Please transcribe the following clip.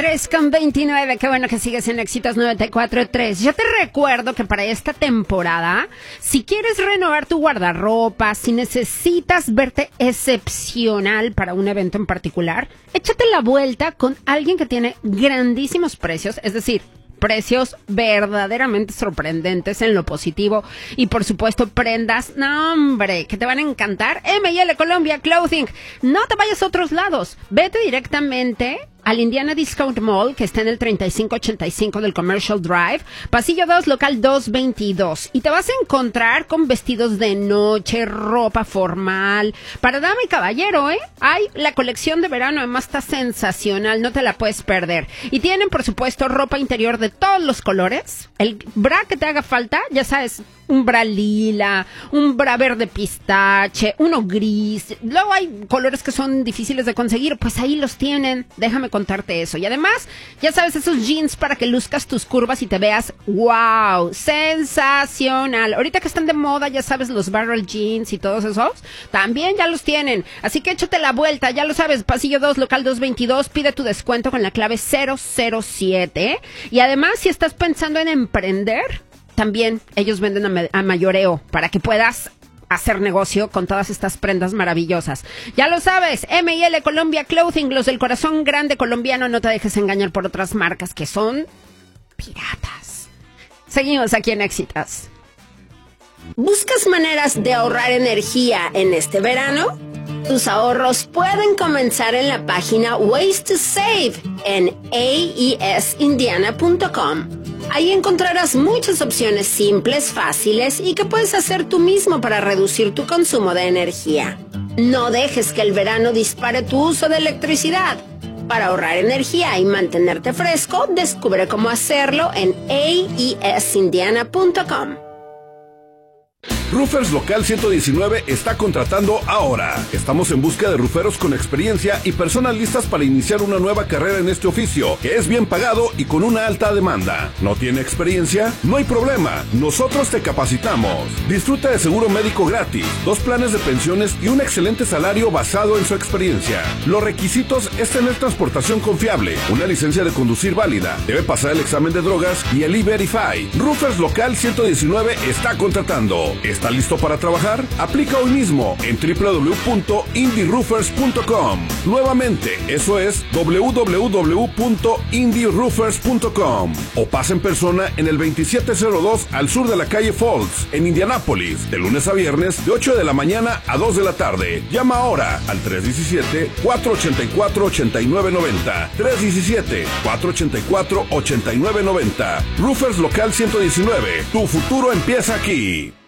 3:29, qué bueno que sigues en Éxitos 94.3. Yo te recuerdo que para esta temporada, si quieres renovar tu guardarropa, si necesitas verte excepcional para un evento en particular, échate la vuelta con alguien que tiene grandísimos precios, es decir, precios verdaderamente sorprendentes en lo positivo y por supuesto prendas, no hombre, que te van a encantar. M&L Colombia Clothing, no te vayas a otros lados, vete directamente al Indiana Discount Mall, que está en el 3585 del Commercial Drive, pasillo 2, local 222. Y te vas a encontrar con vestidos de noche, ropa formal, para dama y caballero, ¿eh? Hay la colección de verano, además está sensacional, no te la puedes perder. Y tienen, por supuesto, ropa interior de todos los colores. El bra que te haga falta, ya sabes, un bra lila, un bra verde pistache, uno gris. Luego hay colores que son difíciles de conseguir, pues ahí los tienen. Déjame contarte eso. Y además, ya sabes, esos jeans para que luzcas tus curvas y te veas, wow, sensacional. Ahorita que están de moda, ya sabes, los barrel jeans y todos esos, también ya los tienen. Así que échate la vuelta, ya lo sabes, pasillo 2, local 222, pide tu descuento con la clave 007. Y además, si estás pensando en emprender, también ellos venden a mayoreo para que puedas hacer negocio con todas estas prendas maravillosas. Ya lo sabes, M&L Colombia Clothing, los del corazón grande colombiano, no te dejes engañar por otras marcas que son piratas. Seguimos aquí en Éxitos. ¿Buscas maneras de ahorrar energía en este verano? Tus ahorros pueden comenzar en la página Ways to Save en aesindiana.com. Ahí encontrarás muchas opciones simples, fáciles y que puedes hacer tú mismo para reducir tu consumo de energía. No dejes que el verano dispare tu uso de electricidad. Para ahorrar energía y mantenerte fresco, descubre cómo hacerlo en aesindiana.com. Roofers Local 119 está contratando ahora. Estamos en busca de rooferos con experiencia y personas listas para iniciar una nueva carrera en este oficio, que es bien pagado y con una alta demanda. ¿No tiene experiencia? No hay problema. Nosotros te capacitamos. Disfruta de seguro médico gratis, 2 planes de pensiones y un excelente salario basado en su experiencia. Los requisitos es tener transportación confiable, una licencia de conducir válida, debe pasar el examen de drogas y el E-Verify. Roofers Local 119 está contratando. ¿Está listo para trabajar? Aplica hoy mismo en www.indieroofers.com. Nuevamente, eso es www.indieroofers.com. O pasa en persona en el 2702 al sur de la calle Falls, en Indianápolis, de lunes a viernes de 8 de la mañana a 2 de la tarde. Llama ahora al 317-484-8990. 317-484-8990. Roofers Local 119. Tu futuro empieza aquí.